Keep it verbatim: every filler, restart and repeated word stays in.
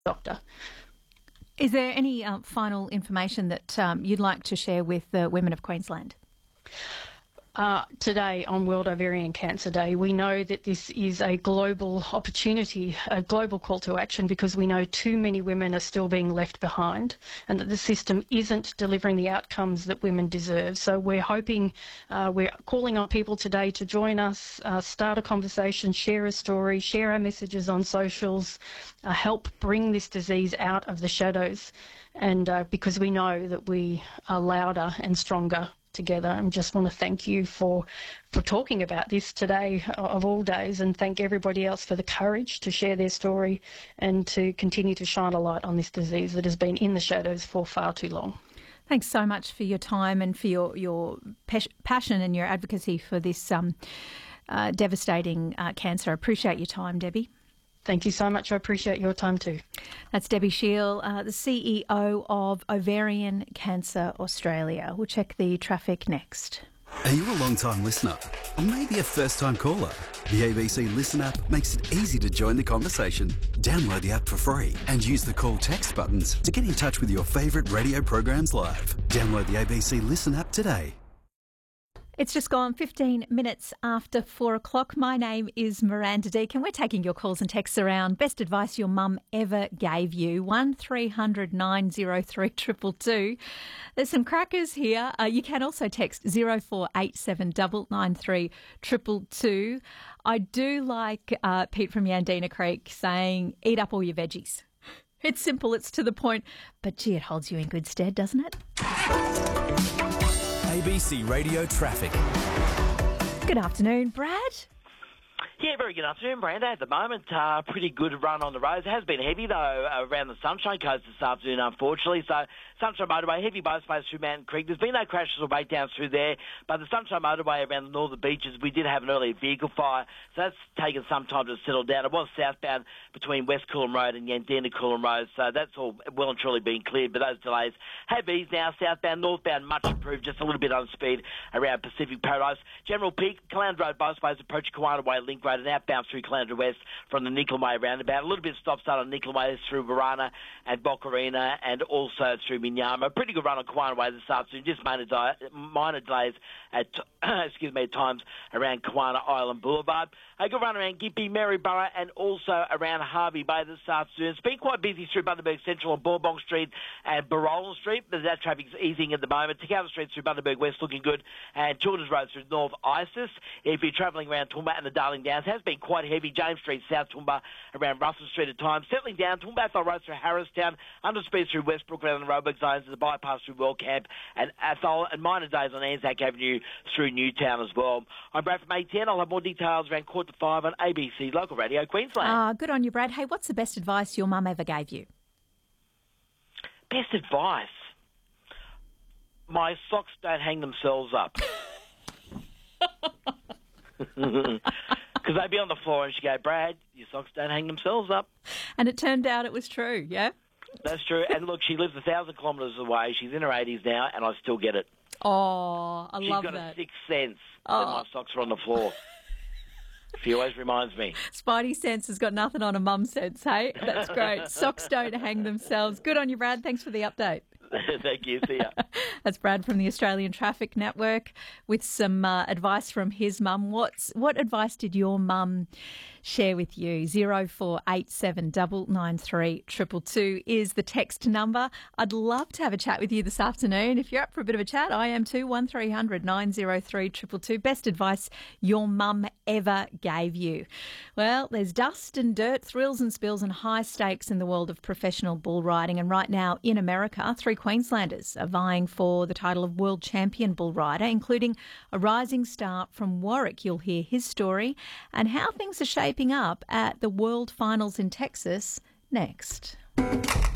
doctor. Is there any uh, final information that um, you'd like to share with the women of Queensland? Uh, today, on World Ovarian Cancer Day, we know that this is a global opportunity, a global call to action, because we know too many women are still being left behind and that the system isn't delivering the outcomes that women deserve. So we're hoping, uh, we're calling on people today to join us, uh, start a conversation, share a story, share our messages on socials, uh, help bring this disease out of the shadows, and uh, because we know that we are louder and stronger together. I just want to thank you for for talking about this today of all days, and thank everybody else for the courage to share their story and to continue to shine a light on this disease that has been in the shadows for far too long. Thanks so much for your time and for your, your pas- passion and your advocacy for this um, uh, devastating uh, cancer. I appreciate your time, Debbie. Thank you so much. I appreciate your time too. That's Debbie Shiel, uh, the C E O of Ovarian Cancer Australia. We'll check the traffic next. Are you a long-time listener? Or maybe a first-time caller? The A B C Listen app makes it easy to join the conversation. Download the app for free and use the call text buttons to get in touch with your favourite radio programs live. Download the A B C Listen app today. It's just gone fifteen minutes after four o'clock. My name is Miranda Deacon. We're taking your calls and texts around best advice your mum ever gave you. one three hundred nine oh three two two two. There's some crackers here. Uh, you can also text zero four eight seven nine nine three two two two. I do like uh, Pete from Yandina Creek saying, eat up all your veggies. It's simple, it's to the point, but gee, it holds you in good stead, doesn't it? A B C Radio Traffic. Good afternoon, Brad. Yeah, very good afternoon, Miranda. At the moment, uh, pretty good run on the roads. It has been heavy, though, around the Sunshine Coast this afternoon, unfortunately. So, Sunshine Motorway, heavy both ways through Mountain Creek. There's been no crashes or breakdowns through there, but the Sunshine Motorway around the northern beaches, we did have an early vehicle fire, so that's taken some time to settle down. It was southbound between West Coolum Road and Yandina Coolum Road, so that's all well and truly been cleared, but those delays have eased now. Southbound, northbound, much improved, just a little bit on speed around Pacific Paradise. General Peak, Caloundra Road both ways, approach Kawana Way, Link Road, and outbound through Caloundra West from the Nicolay Way roundabout. A little bit of stop-start on Nicolay Way through Warana and Boccarina and also through Minyama. Pretty good run on Kawana Way this afternoon. Just minor, di- minor delays at excuse me at times around Kawana Island Boulevard. A good run around Gympie, Maryborough, and also around Harvey Bay this afternoon. It's been quite busy through Bundaberg Central and Bourbon Street and Barolan Street, but that traffic's easing at the moment. Tecumseh Street through Bundaberg West looking good, and Children's Road through North Isis. If you're travelling around Toowoomba and the Darling Downs, has been quite heavy. James Street, South Toowoomba, around Russell Street at times. Settling down, Toowoomba Athol Road through Harristown, under speed through Westbrook around the Roebuck zones, the bypass through World Camp and Athol, and minor days on Anzac Avenue through Newtown as well. I'm Brad from A ten. I'll have more details around quarter to five on A B C Local Radio Queensland. Ah, good on you, Brad. Hey, what's the best advice your mum ever gave you? Best advice? My socks don't hang themselves up. Because they'd be on the floor and she'd go, Brad, your socks don't hang themselves up. And it turned out it was true, yeah? That's true. And look, she lives a thousand kilometres away. She's in her eighties now, and I still get it. Oh, I She's love got that. a sixth sense oh. that my socks are on the floor. She always reminds me. Spidey sense has got nothing on a mum sense, hey? That's great. Socks don't hang themselves. Good on you, Brad. Thanks for the update. Thank you. See ya. That's Brad from the Australian Traffic Network with some uh, advice from his mum. What's what advice did your mum share with you? Zero four eight seven nine nine three two two two is the text number. I'd love to have a chat with you this afternoon. If you're up for a bit of a chat, I am too. One three hundred nine oh three two two two. Best advice your mum ever gave you. Well, there's dust and dirt, thrills and spills, and high stakes in the world of professional bull riding. And right now in America, three Queenslanders are vying for the title of world champion bull rider, including a rising star from Warwick. You'll hear his story and how things are shaping up at the World Finals in Texas next.